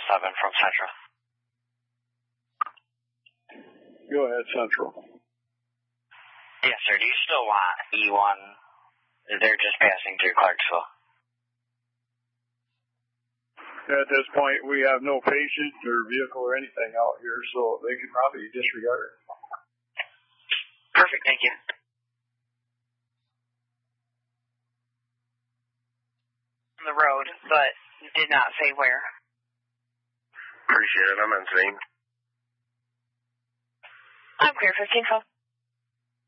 from Central. Go ahead, Central. Yes, sir. Do you still want E1? They're just passing through Clarksville. At this point, we have no patient or vehicle or anything out here, so they could probably disregard it. Perfect, thank you. On the road, but did not say where. Appreciate it. I'm on scene. I'm clear, 1512.